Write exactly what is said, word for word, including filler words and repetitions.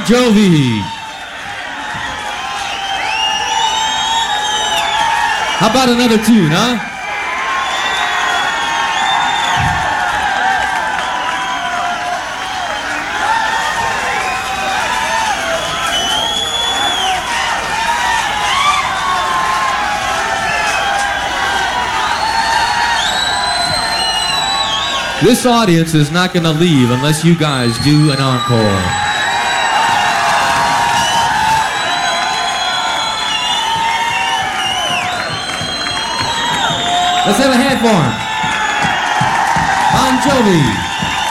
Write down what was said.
Jovi. How about another tune, huh? This audience is not going to leave unless you guys do an encore. Let's have a hand for him. Bon Jovi.